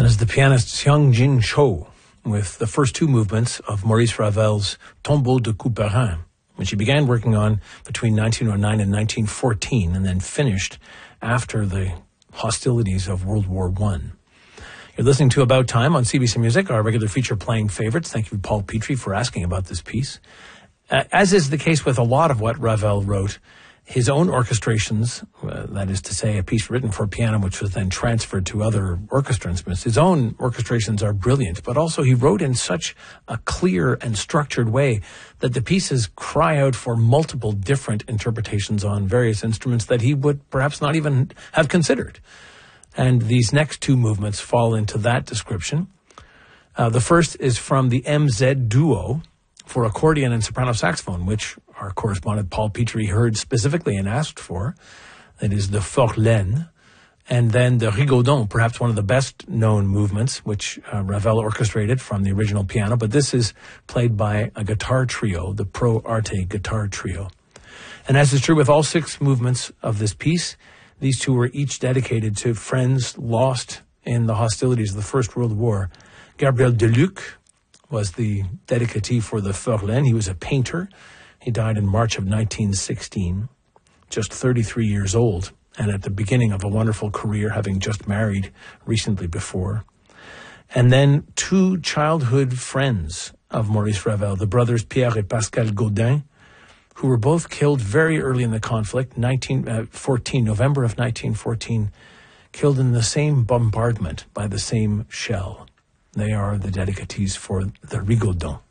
That is the pianist Xiang Jin Cho with the first two movements of Maurice Ravel's Tombeau de Couperin, which he began working on between 1909 and 1914 and then finished after the hostilities of World War I. You're listening to About Time on CBC Music, our regular feature playing favorites. Thank you, Paul Petrie, for asking about this piece. As is the case with a lot of what Ravel wrote, his own orchestrations, that is to say, a piece written for piano which was then transferred to other orchestra instruments, his own orchestrations are brilliant, but also he wrote in such a clear and structured way that the pieces cry out for multiple different interpretations on various instruments that he would perhaps not even have considered. And these next two movements fall into that description. The first is from the MZ Duo for accordion and soprano saxophone, which our correspondent Paul Petrie heard specifically and asked for. It is the Forlane. And then the Rigaudon, perhaps one of the best known movements, which Ravel orchestrated from the original piano. But this is played by a guitar trio, the Pro Arte guitar trio. And as is true with all six movements of this piece, these two were each dedicated to friends lost in the hostilities of the First World War. Gabriel Deluc was the dedicatee for the Forlane. He was a painter. He died in March of 1916, just 33 years old, and at the beginning of a wonderful career, having just married recently before. And then two childhood friends of Maurice Ravel, the brothers Pierre et Pascal Gaudin, who were both killed very early in the conflict, November of 1914, killed in the same bombardment by the same shell. They are the dedicatees for the Rigaudon.